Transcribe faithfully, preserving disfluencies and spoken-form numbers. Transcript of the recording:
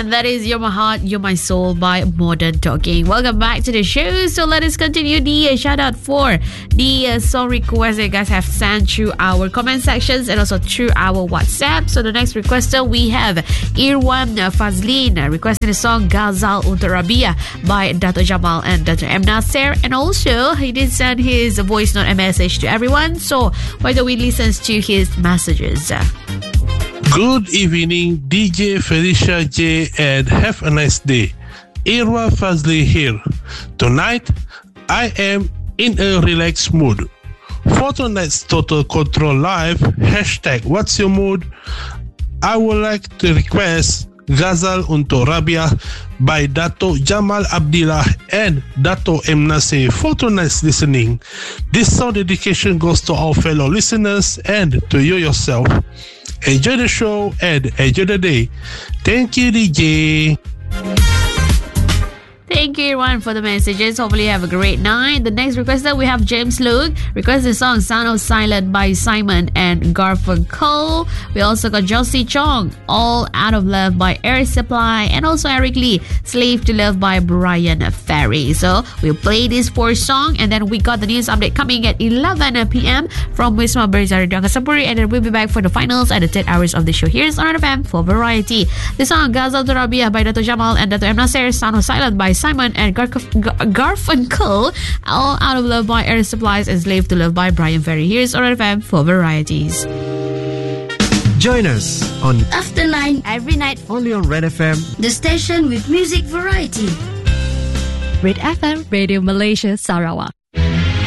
And that is You're My Heart, You're My Soul by Modern Talking. Welcome back to the show. So let us continue the uh, shout out for the uh, song requests that you guys have sent through our comment sections and also through our WhatsApp. So the next requester we have Irwan Fazlin uh, requesting the song Ghazal Untuk Rabia by Dato Jamal and Dato M. Nasser. And also he did send his voice note and message to everyone. So why don't we listen to his messages? Good evening, D J Felicia J, and have a nice day. Irwa Fazli here. Tonight, I am in a relaxed mood. For tonight's Total Control Live, hashtag What's Your Mood? I would like to request Ghazal Untuk Rabia by Dato Jamal Abdillah and Dato M. Nasir for tonight's listening. This song dedication goes to our fellow listeners and to you yourself. Enjoy the show and enjoy the day. Thank you, D J. Thank you everyone for the messages. Hopefully you have a great night. The next requester we have James Luke request the song Sound of Silence by Simon and Garfunkel. We also got Josie Chong, All Out of Love by Air Supply, and also Eric Lee, Slave to Love by Brian Ferry. So we'll play this four song and then we got the news update coming at eleven p.m. from Wisma Berzari Dangkasapuri, and then we'll be back for the finals at the third hours of the show. Here's on R F M for Variety. The song Ghazal Untuk Rabia by Dato Jamal and Dato M. Nasser, Sound of Silence by Simon and Gar- Gar- Garfunkel, All Out of Love by Air Supplies, and Slave to Love by Brian Ferry. Here's R F M for Varieties. Join us on After nine every night only on Red F M, the station with music variety. Red F M, Radio Malaysia, Sarawak.